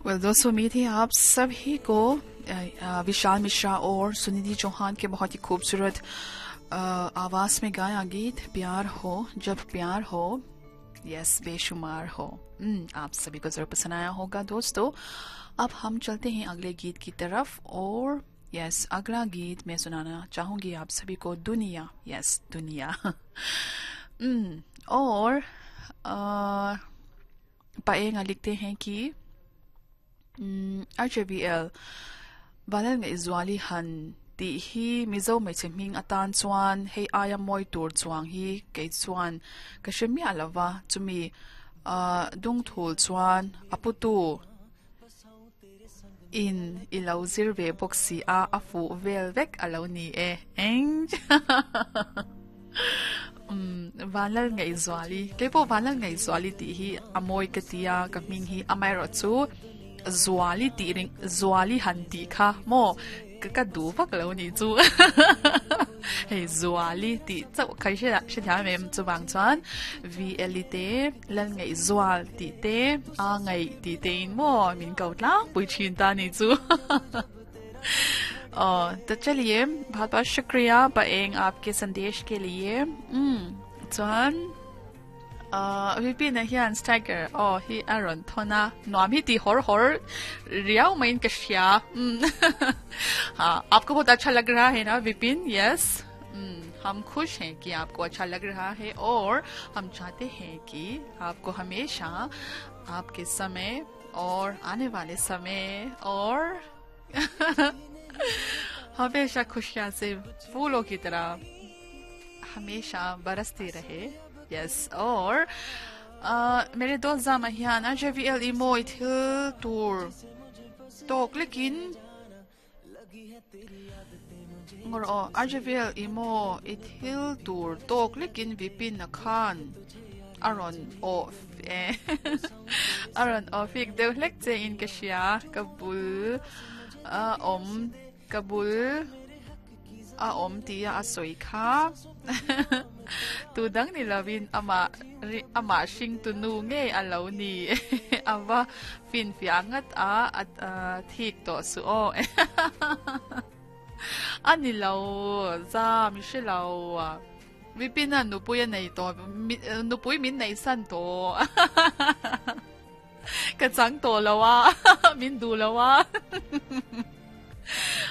दोस्तों उम्मीद है आप सभी को विशाल मिश्रा और सुनिधि चौहान के बहुत ही खूबसूरत आवाज में गाया गीत प्यार हो जब प्यार हो यस बेशुमार हो आप सभी को जरूर पसंद आया होगा दोस्तों। अब हम चलते हैं अगले गीत की तरफ और यस अगला गीत मैं सुनाना चाहूंगी आप सभी को दुनिया यस दुनिया और पाएंगा लिखते हैं कि RJBL Balal nga izwali han ti hi mizo mai cheming atan chuan hei aya moi tur chuang hi ke chuan ka shemi alawa chumi dung thul chuan aputu in ilauzir ve boxi a afu velvek alo ni eng Balal nga izwali kepo balal nga izwali ti hi amoy katia kaming hi amay ro chu Zwali tiring Zwali hanti kha mo ka du phak lo ni chu hey Zwali ti chau khai she thya mem chu bang chan VL te lan ngai zwal ti te a ngai ti te mo min kau tla pui chin ta ni chu तो चलिए बहुत बहुत शुक्रिया पाएंग आपके संदेश के लिए चन विपिन हियान स्टाइगर ही अरुण थोना नॉमी ती हर रियाव में कशिया हाँ आपको बहुत अच्छा लग रहा है ना विपिन यस हम खुश हैं कि आपको अच्छा लग रहा है और हम चाहते हैं कि आपको हमेशा आपके समय और आने वाले समय और हमेशा खुशियां से फूलों की तरह हमेशा बरसती रहे यस और मेरे दोस्त जामहियान RJBL इमो इथिल टूर टोक लेकिन और RJBL इमो इथिल टूर टोक लेकिन विपिन खान अरुण ऑफिक देवलेक से इनके शिया कबूल Kabul tiya asoy ka tudang nilawin ama sing tununge alaw ni aba finfiangat at thik to suo anilaw za mishilaw vipina nupuyan na ito nupuy min na isan to kacang to lawa min du lawa